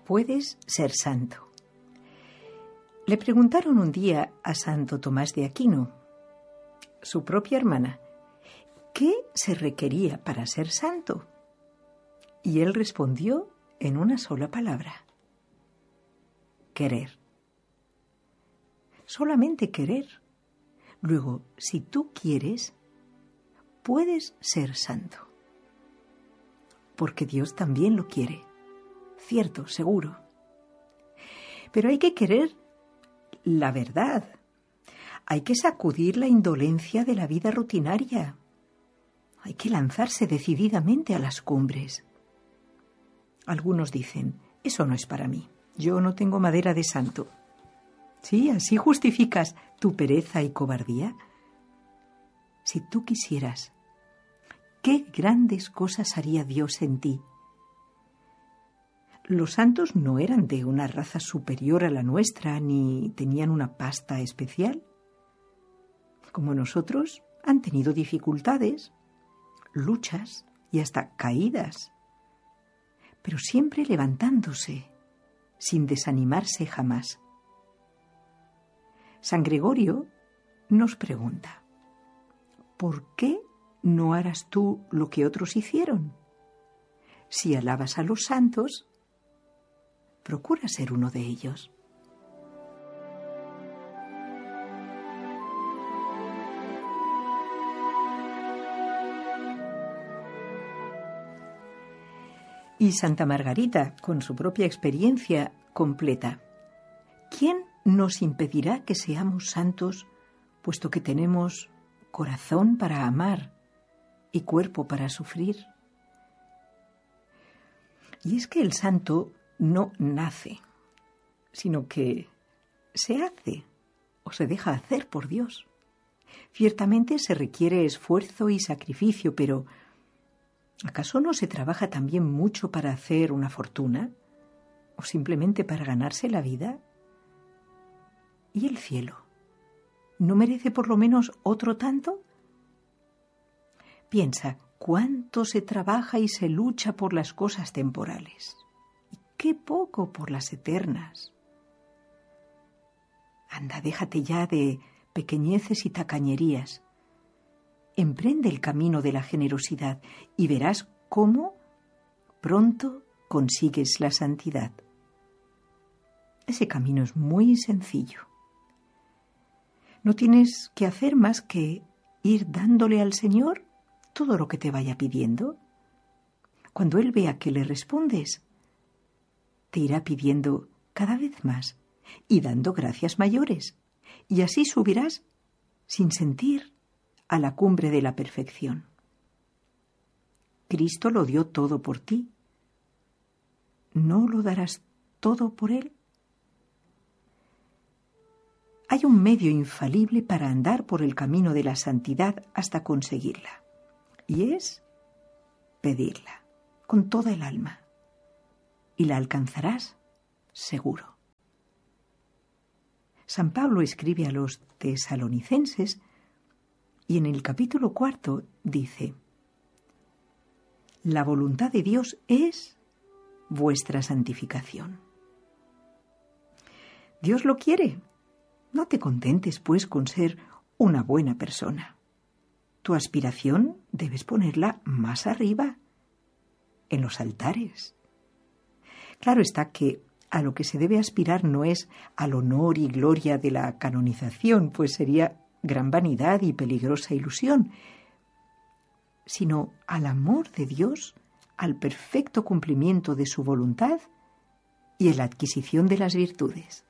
puedes ser santo. Le preguntaron un día a Santo Tomás de Aquino, su propia hermana, ¿qué se requería para ser santo? Y él respondió en una sola palabra: querer. Solamente querer. Luego, si tú quieres, puedes ser santo. Porque Dios también lo quiere. Cierto, seguro. Pero hay que querer la verdad. Hay que sacudir la indolencia de la vida rutinaria. Hay que lanzarse decididamente a las cumbres. Algunos dicen, eso no es para mí. Yo no tengo madera de santo. ¿Sí? ¿Así justificas tu pereza y cobardía? Si tú quisieras, qué grandes cosas haría Dios en ti. Los santos no eran de una raza superior a la nuestra, ni tenían una pasta especial. Como nosotros, han tenido dificultades, luchas y hasta caídas, pero siempre levantándose, sin desanimarse jamás. San Gregorio nos pregunta, ¿por qué no harás tú lo que otros hicieron? Si alabas a los santos, procura ser uno de ellos. Y Santa Margarita, con su propia experiencia, completa: ¿quién nos impedirá que seamos santos, puesto que tenemos corazón para amar y cuerpo para sufrir? Y es que el santo no nace, sino que se hace o se deja hacer por Dios. Ciertamente se requiere esfuerzo y sacrificio, pero ¿acaso no se trabaja también mucho para hacer una fortuna? ¿O simplemente para ganarse la vida? ¿Y el cielo? ¿No merece por lo menos otro tanto? Piensa, cuánto se trabaja y se lucha por las cosas temporales. Y qué poco por las eternas. Anda, déjate ya de pequeñeces y tacañerías. Emprende el camino de la generosidad y verás cómo pronto consigues la santidad. Ese camino es muy sencillo. No tienes que hacer más que ir dándole al Señor todo lo que te vaya pidiendo. Cuando Él vea que le respondes, te irá pidiendo cada vez más y dando gracias mayores. Y así subirás sin sentir a la cumbre de la perfección. Cristo lo dio todo por ti. ¿No lo darás todo por Él? Hay un medio infalible para andar por el camino de la santidad hasta conseguirla, y es pedirla con toda el alma, y la alcanzarás seguro. San Pablo escribe a los tesalonicenses y en el capítulo 4 dice: la voluntad de Dios es vuestra santificación. Dios lo quiere. No te contentes, pues, con ser una buena persona. Tu aspiración debes ponerla más arriba, en los altares. Claro está que a lo que se debe aspirar no es al honor y gloria de la canonización, pues sería gran vanidad y peligrosa ilusión, sino al amor de Dios, al perfecto cumplimiento de su voluntad y en la adquisición de las virtudes.